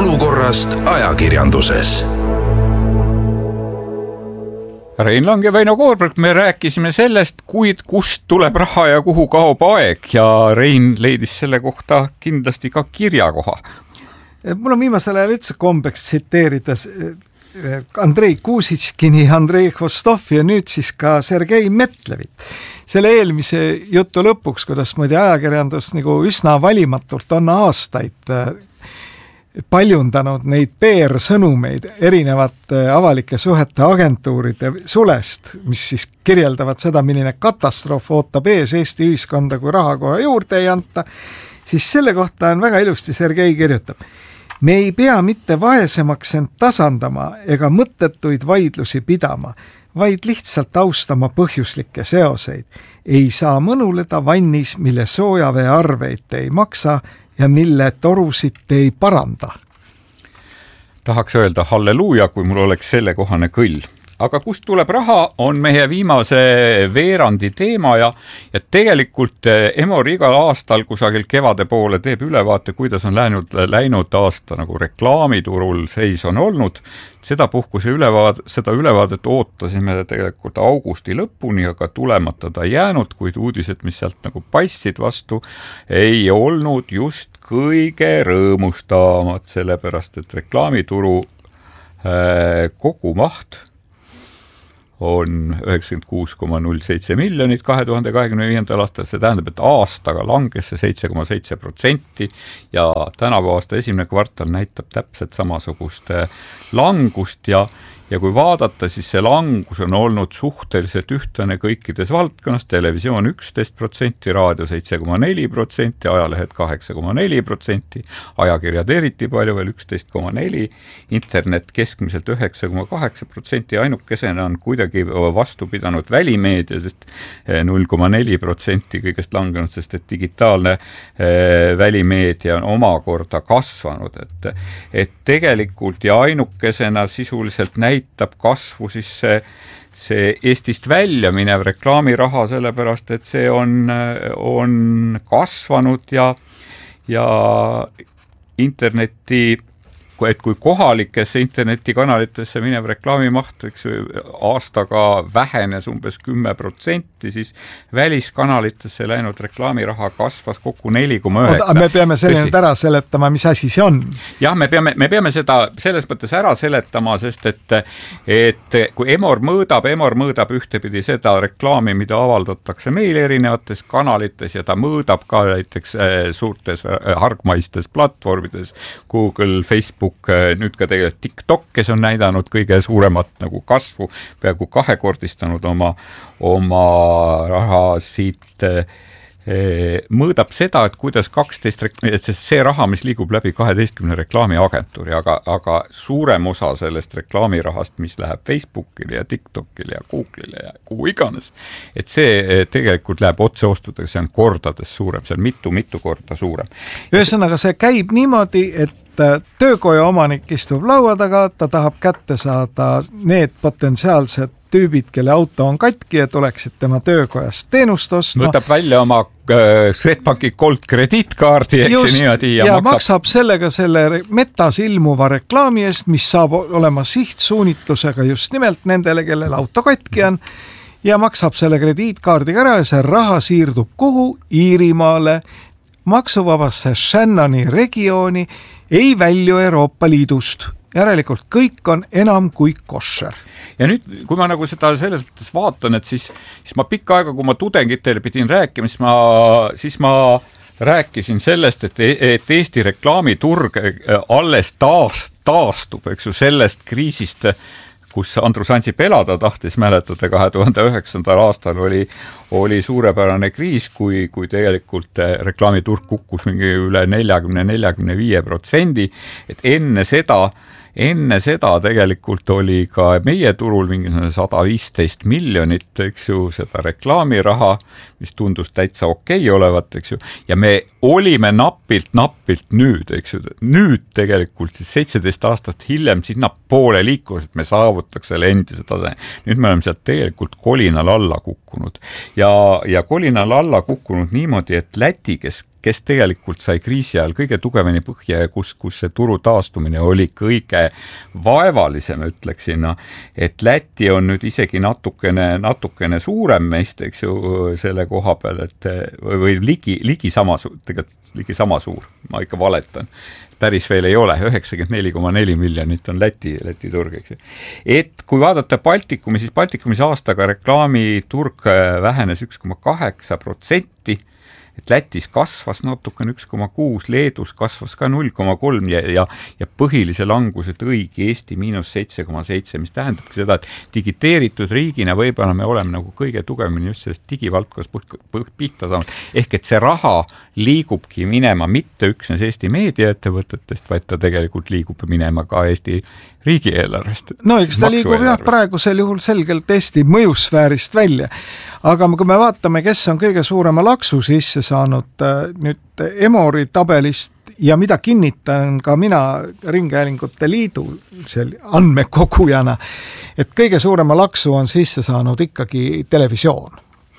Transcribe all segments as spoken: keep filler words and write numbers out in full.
olukorrast ajakirjanduses. Rein Lang ja Väino Koorberg, me rääkisime sellest, kuid kust tuleb raha ja kuhu kaob aeg ja Rein leidis selle kohta kindlasti ka kirjakoha. Mul on viimasel ajal üldse kombeks tsiteerida Andrei Kusitškini, Andrei Khvostovi ja nüüd siis ka Sergei Metlevit. Selle eelmise jutu lõpuks, kuidas muide ajakirjandus nagu üsna valimatult on aastaid paljundanud neid P R-sõnumeid erinevate avalike suhete agentuuride sulest, mis siis kirjeldavad seda, milline katastroof ootab ees Eesti ühiskonda, kui raha kohe juurde ei anta, siis selle kohta on väga ilusti Sergei kirjutab. Me ei pea mitte vaesemaks end tasandama ega mõttetuid vaidlusi pidama, vaid lihtsalt austama põhjuslikke seoseid. Ei saa mõnuleda vannis, mille soojavee arveid ei maksa ja mille torusid ei paranda. Tahaks öelda halleluuja, kui mul oleks sellekohane kõll. Aga kust tuleb raha, on meie viimase veerandi teema ja, ja tegelikult Emor igal aastal kusagil kevade poole teeb ülevaate, kuidas on läinud, läinud aasta nagu reklaamiturul seis on olnud. Seda puhkuse ülevaad, seda ülevaadet ootasime tegelikult augusti lõpuni, aga tulemata ta jäänud, kuid uudised, mis sealt nagu passid vastu, ei olnud just kõige rõõmustavamad, sellepärast et reklaamituru äh, kogumaht on üheksakümmend kuus koma null seitse miljonit kahe tuhande kahekümne viiendal aastal, see tähendab, et aastaga langes see seitse koma seitse protsenti ja tänavu aasta esimene kvartal näitab täpselt samasugust langust ja Ja kui vaadata, siis see langus on olnud suhteliselt ühtlane kõikides valdkonnas, televisioon üksteist protsenti, raadio seitse koma neli protsenti, ajalehed kaheksa koma neli protsenti, ajakirjad eriti palju veel üksteist koma neli, internet keskmiselt üheksa koma kaheksa protsenti, ainukesena on kuidagi vastu pidanud välimeedia, sest null koma neli protsenti kõigest langenud, sest et digitaalne äh, välimeedia on omakorda kasvanud, et, et tegelikult ja ainukesena sisuliselt näitab näitab kasvu siis see, see Eestist välja minev reklaamiraha, sellepärast et see on, on kasvanud ja, ja interneti, et kui kohalikesse internetikanalitesse minev reklaamimaht eks, aastaga vähenes umbes kümme protsenti, siis väliskanalitesse läinud reklaamiraha kasvas kokku neli koma üheksa. Me peame selle nüüd ära seletama, mis asi see on. Jah, me peame, me peame seda selles mõttes ära seletama, sest et, et kui Emor mõõdab, Emor mõõdab ühtepidi seda reklaami, mida avaldatakse meil erinevates kanalites ja ta mõõdab ka näiteks suurtes hargmaistes platvormides Google, Facebook, nüüd ka tegelikult TikTok, kes on näidanud kõige suuremat nagu kasvu, peaaegu kahekordistanud oma, oma raha siit, mõõdab seda, et kuidas kaksteist, sest see raha, mis liigub läbi kaheteistkümne reklaamiagentuuri, aga, aga suurem osa sellest reklaamirahast, mis läheb Facebookile ja TikTokile ja Google'ile ja kuhu iganes, et see tegelikult läheb otseostudega, see on kordades suurem, see on mitu-mitu korda suurem. Ühesõnaga, see käib niimoodi, et töökoja omanik istub laua taga, ta tahab kätte saada need potentsiaalsed tüübid, kelle auto on katki ja tuleksid tema töökojast teenust ostma. Võtab välja oma äh, Swedbanki Gold krediitkaardi, eks see niimoodi ja, ja maksab... maksab sellega selle metas ilmuva reklaami eest, mis saab olema sihtsuunitlusega just nimelt nendele, kellel auto katki on ja maksab selle krediitkaardiga ära ja see raha siirdub kuhu? Iirimaale, maksuvabasse Shannoni regiooni, ei välju Euroopa Liidust. Järelikult kõik on enam kui košer. Ja nüüd, kui ma nagu seda selles mõttes vaatan, et siis, siis ma pikka aega, kui ma tudengitele pidin rääkima, siis ma, siis ma rääkisin sellest, et, et Eesti reklaamiturg alles taas, taastub, eks ju, sellest kriisist, kus Andrus Ansip elada tahtis, mäletada kahe tuhande üheksandal aastal oli, oli suurepärane kriis, kui, kui tegelikult reklaamiturg kukkus mingi üle neljakümne kuni neljakümne viie protsendi, et enne seda Enne seda tegelikult oli ka meie turul mingi sada viisteist miljonit, eks ju, seda reklaamiraha, mis tundus täitsa okei olevat, eks ju, ja me olime napilt, napilt nüüd, eks ju, nüüd tegelikult siis seitseteist aastat hiljem sinna poole liikus, et me saavutaks selle endise taseme. Nüüd me oleme sealt tegelikult kolinal alla kukkunud ja, ja kolinal alla kukkunud niimoodi, et Läti, kes kes tegelikult sai kriisi ajal kõige tugeveni põhja ja kus, kus see turu taastumine oli kõige vaevalisem, ütleksin, et Läti on nüüd isegi natukene, natukene suurem meist, eks ju, selle koha peal, et või ligi, ligi sama, tegelikult ligi sama suur, ma ikka valetan. Päris veel ei ole, üheksakümmend neli koma neli miljonit on Läti, Läti turg, eks. Et kui vaadata Baltikumi, siis Baltikumis aastaga reklaamiturg vähenes üks koma kaheksa protsenti, et Lätis kasvas natukene üks koma kuus, Leedus kasvas ka null koma kolm ja, ja, ja põhilise languse tõigi Eesti miinus seitse koma seitse, mis tähendabki seda, et digiteeritud riigina võib-olla me oleme nagu kõige tugevamini just sellest digivaldkonnas põh, põh, pihta saanud. Ehk et see raha liigubki minema mitte üksnes Eesti meediaettevõtetest, vaid ta tegelikult liigub minema ka Eesti riigieelarvest. No eks ta liigub jah praegusel juhul selgelt Eesti mõjusfäärist välja. Aga kui me vaatame, kes on kõige suurema laksu sisse saanud nüüd Emori tabelist ja mida kinnitan ka mina Ringhäälingute Liidu andmekogujana, et kõige suurema laksu on sisse saanud ikkagi televisioon.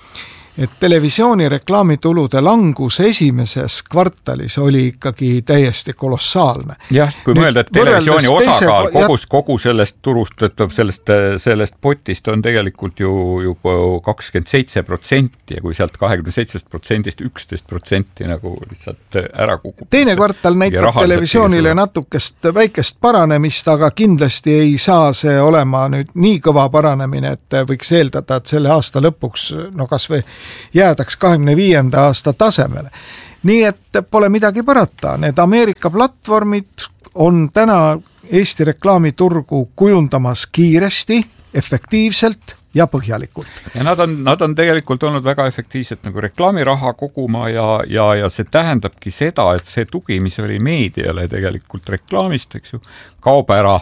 Et televisiooni reklaamitulude langus esimeses kvartalis oli ikkagi täiesti kolossaalne. Jah, kui nüüd mõelda, et televisiooni osakaal kogu, kogu sellest turust, sellest, sellest potist on tegelikult ju juba kakskümmend seitse protsenti ja kui sealt kahekümne seitse protsendist üksteist protsenti nagu lihtsalt ära kukub. Teine kvartal näitab televisioonile natukest väikest paranemist, aga kindlasti ei saa see olema nüüd nii kõva paranemine, et võiks eeldada, et selle aasta lõpuks, no kas või jäädaks kahekümne viienda aasta tasemele. Nii et pole midagi parata. Need Ameerika platvormid on täna Eesti reklaamiturgu kujundamas kiiresti, efektiivselt ja põhjalikult. Ja nad on, nad on tegelikult olnud väga efektiivselt nagu reklaamiraha koguma ja, ja, ja see tähendabki seda, et see tugi, mis oli meediale tegelikult reklaamist, eks ju, kaob ära.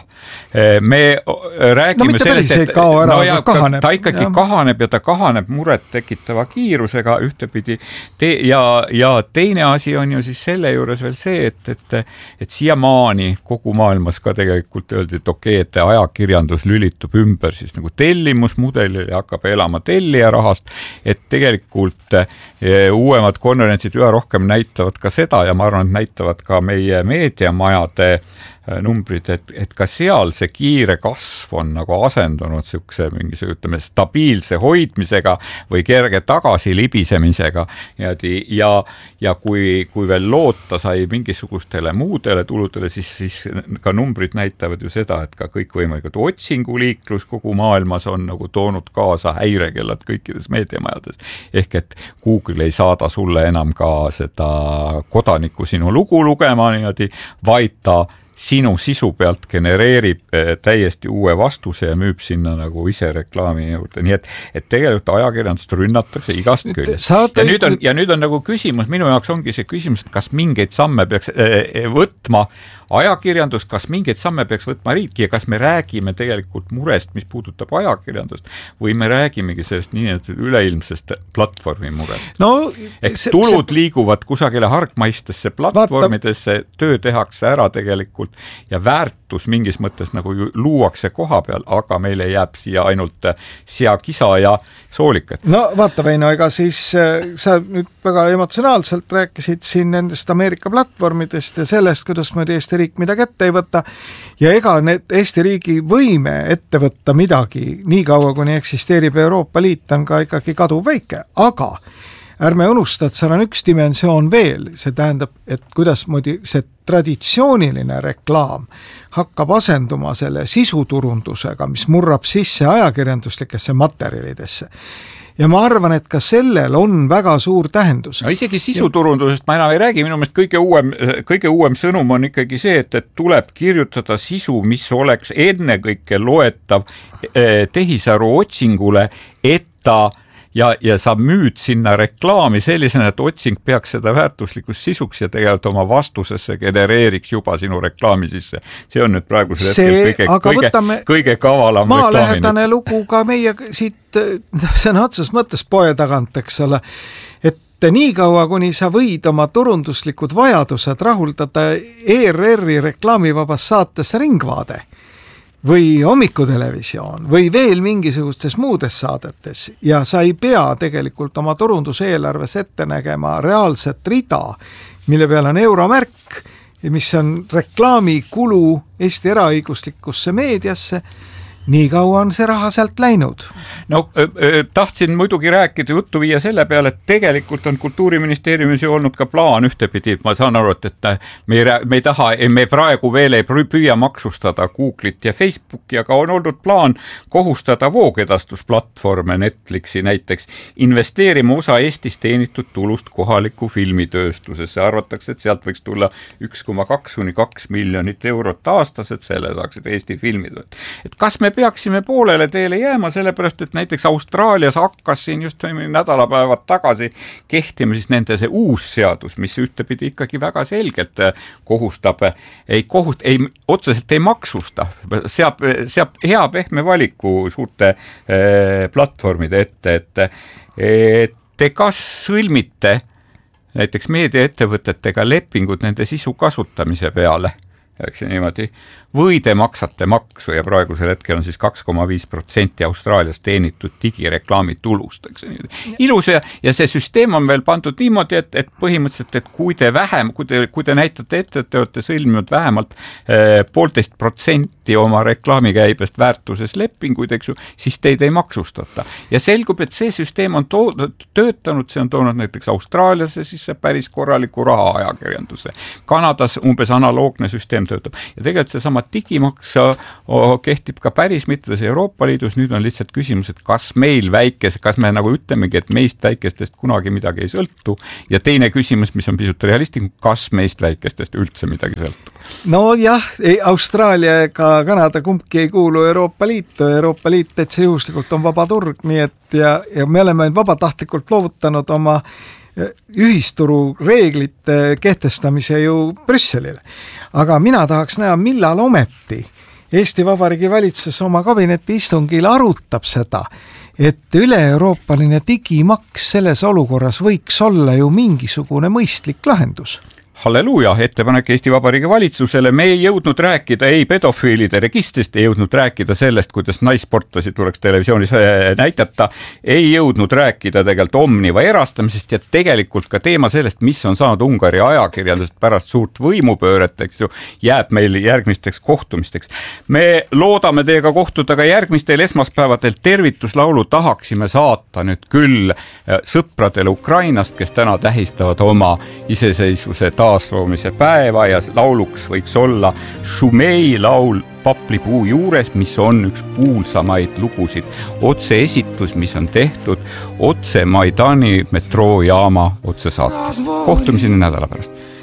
Me räägime no, sellest, et ära, no ja, kahaneb, ta ikkagi ja. kahaneb ja ta kahaneb muret tekitava kiirusega ühtepidi te, ja, ja teine asi on ju siis selle juures veel see, et, et, et siiamaani kogu maailmas ka tegelikult öeldi, et okei, et ajakirjandus lülitub ümber siis nagu tellimusmudel ja hakkab elama tellija rahast, et tegelikult uuemad konverentsid üha rohkem näitavad ka seda ja ma arvan, et näitavad ka meie meediamajade numbrid, et, et ka seal see kiire kasv on nagu asendunud siukse mingisuguse, ütleme, stabiilse hoidmisega või kerge tagasilibisemisega ja, ja, ja kui, kui veel loota sai mingisugustele muudele tuludele, siis, siis ka numbrid näitavad ju seda, et ka kõikvõimalikud otsinguliiklus kogu maailmas on nagu toonud kaasa häirekellad kõikides meediamajades. Ehk et Google ei saada sulle enam ka seda kodaniku sinu lugu lugema niimoodi, vaid ta sinu sisu pealt genereerib täiesti uue vastuse ja müüb sinna nagu ise reklaami juurde. Nii et, et tegelikult ajakirjandust rünnatakse igast küljest. Ja nüüd on, ja nüüd on nagu küsimus, minu jaoks ongi see küsimus, et kas mingeid samme peaks võtma ajakirjandus, kas mingeid samme peaks võtma riik ja kas me räägime tegelikult murest, mis puudutab ajakirjandust või me räägimegi sellest nii üleilmsest platvormi murest. No, ehk see, tulud see... liiguvad kusagile hargmaistesse platvormidesse, Vaata... töö tehakse ära tegelikult ja väärtus mingis mõttes nagu luuakse koha peal, aga meile jääb siia ainult seakisa ja soolikat. No vaata Veino, ega siis sa nüüd väga emotsionaalselt rääkisid siin nendest Ameerika platvormidest ja sellest, kuidas mööda Eesti riik midagi ette ei võta ja ega need Eesti riigi võime ette võtta midagi nii kaua, kuni eksisteerib Euroopa Liit, on ka ikkagi kaduv väike, aga ärme unusta, et seal on üks dimensioon veel, see tähendab, et kuidas moodi see traditsiooniline reklaam hakkab asenduma selle sisuturundusega, mis murrab sisse ajakirjanduslikesse materjalidesse. Ja ma arvan, et ka sellel on väga suur tähendus. No isegi sisuturundusest ma enam ei räägi, minu meelest kõige uuem, kõige uuem sõnum on ikkagi see, et, et tuleb kirjutada sisu, mis oleks ennekõike loetav tehisaru otsingule, et ta Ja, ja sa müüd sinna reklaami sellisena, et otsing peaks seda väärtuslikust sisuks ja tegelikult oma vastusesse genereeriks juba sinu reklaami sisse. See on nüüd praegu see hetkel kõige, kõige, võtame, kõige kavalam reklaami. Maalähedane lugu ka meie siit, see on otsus mõttes poe tagant, eks ole, et nii kaua, kuni sa võid oma turunduslikud vajadused rahuldada E R R-i reklaamivabas saates Ringvaade või hommikutelevisioon või veel mingisugustes muudes saadetes ja sa ei pea tegelikult oma turunduseelarves ette nägema reaalset rida, mille peal on euromärk, mis on reklaamikulu Eesti eraõiguslikusse meediasse, nii kaua on see raha sealt läinud. No öö, tahtsin muidugi rääkida juttu viia selle peale, et tegelikult on Kultuuriministeeriumis ju olnud ka plaan ühtepidi, ma saan aru, et, et me, ei, me ei taha, me praegu veel ei püüa maksustada Google'it ja Facebooki, aga on olnud plaan kohustada voogedastusplatvorme Netflixi näiteks investeerima osa Eestis teenitud tulust kohaliku filmitööstusesse. Arvatakse, et sealt võiks tulla üks koma kaks kuni kaks miljonit eurot aastas, et selle saaksid Eesti filmid. Et kas me peaksime poolele teele jääma, sellepärast, et näiteks Austraalias hakkas siin just nädalapäevad tagasi kehtima siis nende see uus seadus, mis ühtepidi ikkagi väga selgelt kohustab, ei kohust, ei, otseselt ei maksusta, seab, seab hea pehme valiku suurte eh, platvormide ette, et, et te kas sõlmite näiteks meediaettevõtetega lepingud nende sisu kasutamise peale, eks niimoodi, või te maksate maksu ja praegusel hetkel on siis kaks koma viis protsenti Austraalias teenitud digireklaami tulust, eks niimoodi. Ilus ja, ja see süsteem on veel pandud niimoodi, et, et põhimõtteliselt, et kui te vähem, kui te, kui te näitate ette, et te olete sõlminud vähemalt eh, poolteist protsenti oma reklaamikäibest väärtuses lepinguid, eks ju, siis teid ei maksustata. Ja selgub, et see süsteem on to- töötanud, see on toonud näiteks Austraaliasse siis see päris korraliku raha ajakirjanduse. Kanadas umbes analoogne süsteem töötab. Ja tegelikult see sama digimaks kehtib ka päris mitmes Euroopa Liidus, nüüd on lihtsalt küsimus, et kas meil väikese, kas me nagu ütlemegi, et meist väikestest kunagi midagi ei sõltu ja teine küsimus, mis on pisut realistlikum, kas meist väikestest üldse midagi sõltub? No jah, Austraalia ega Kanada kumbki ei kuulu Euroopa Liitu, Euroopa Liit täitsa juhuslikult on vaba turg, nii et ja, ja me oleme vabatahtlikult loovutanud oma ühisturu reeglite kehtestamise ju Brüsselile. Aga mina tahaks näha, millal ometi Eesti Vabariigi valitsus oma kabineti istungil arutab seda, et üle-euroopaline digimaks selles olukorras võiks olla ju mingisugune mõistlik lahendus. Halleluuja, ettepanek Eesti Vabariigi valitsusele. Me ei jõudnud rääkida ei pedofiilide registrist, ei jõudnud rääkida sellest, kuidas naissportlasi tuleks televisioonis näidata, ei jõudnud rääkida tegelikult Omniva erastamisest ja tegelikult ka teema sellest, mis on saanud Ungari ajakirjandusest pärast suurt võimupööret, eks ju, jääb meil järgmisteks kohtumisteks. Me loodame teiega kohtuda ka järgmistel esmaspäevadel. Tervituslaulu tahaksime saata nüüd küll sõpradele Ukrainast, kes täna tähistavad oma iseseisvuse taasloomise päeva ja lauluks võiks olla Šumei laul Paplipuu juures, mis on üks kuulsamaid lugusid. Otseesitus, mis on tehtud otse Maidani metroojaama otsesaates. Kohtumiseni nädala pärast.